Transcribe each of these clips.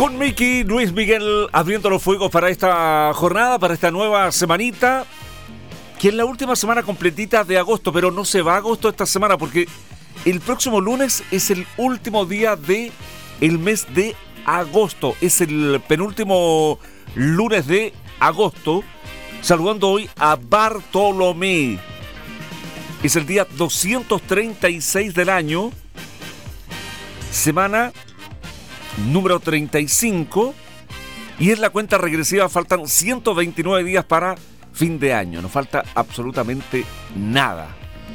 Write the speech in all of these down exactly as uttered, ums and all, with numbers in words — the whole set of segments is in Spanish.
Con Miki, Luis Miguel abriendo los fuegos para esta jornada, para esta nueva semanita, que es la última semana completita de agosto, pero no se va a agosto esta semana porque el próximo lunes es el último día de el mes de agosto, es el penúltimo lunes de agosto, saludando hoy a Bartolomé. Es el día doscientos treinta y seis del año, semana número treinta y cinco, y en la cuenta regresiva faltan ciento veintinueve días para fin de año. No falta absolutamente nada.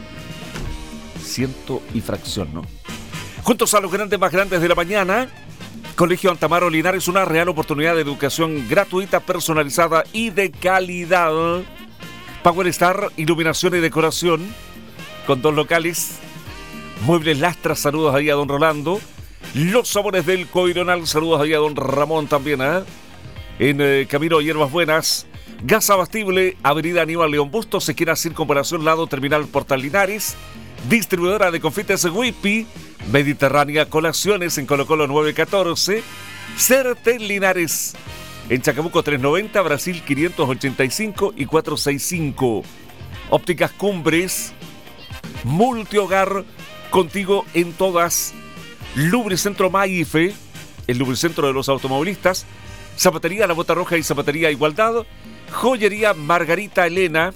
Ciento y fracción, ¿no? Juntos a los grandes más grandes de la mañana, Colegio Antamaro Linares, una real oportunidad de educación gratuita, personalizada y de calidad. Power Star, iluminación y decoración, con dos locales. Muebles Lastra, saludos ahí a don Rolando. Los Sabores del Coironal, saludos ahí a don Ramón también, ¿eh? En eh, Camino Hierbas Buenas. Gas Abastible, Avenida Aníbal León Bustos, esquina Circunvalación, lado Terminal Portal Linares. Distribuidora de confites Whippy, Mediterránea Colaciones en Colo Colo nueve catorce. Certel Linares, en Chacabuco trescientos noventa, Brasil quinientos ochenta y cinco y cuatrocientos sesenta y cinco. Ópticas Cumbres, multihogar, contigo en todas. Lubricentro Maife, el lubricentro de los automovilistas. Zapatería La Bota Roja y Zapatería Igualdad. Joyería Margarita Elena.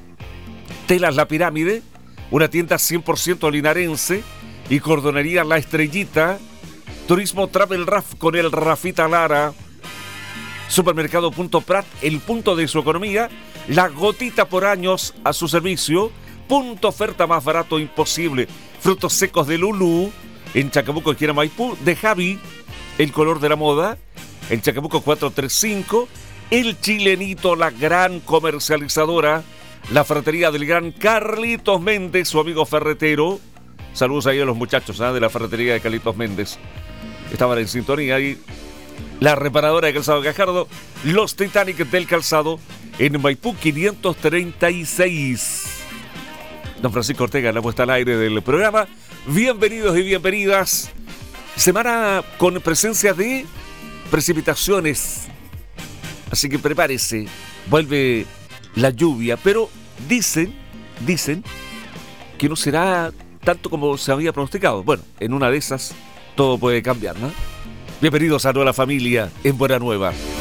Telas La Pirámide, una tienda cien por ciento linarense. Y Cordonería La Estrellita. Turismo Travel Raf con el Rafita Lara. Supermercado Punto Prat, el punto de su economía. La gotita por años a su servicio. Punto oferta más barato imposible. Frutos secos de Lulú. En Chacabuco, esquina Maipú, de Javi, el color de la moda. En Chacabuco cuatrocientos treinta y cinco, El Chilenito, la gran comercializadora. La ferretería del gran Carlitos Méndez, su amigo ferretero. Saludos ahí a los muchachos, ¿eh? De la ferretería de Carlitos Méndez. Estaban en sintonía ahí. La reparadora de calzado Gajardo, los Titanic del calzado, en Maipú quinientos treinta y seis. Don Francisco Ortega, la puesta al aire del programa. Bienvenidos y bienvenidas. Semana con presencia de precipitaciones. Así que prepárese. Vuelve la lluvia. Pero dicen, dicen que no será tanto como se había pronosticado. Bueno, en una de esas todo puede cambiar, ¿no? Bienvenidos a Nueva Familia en Buena Nueva.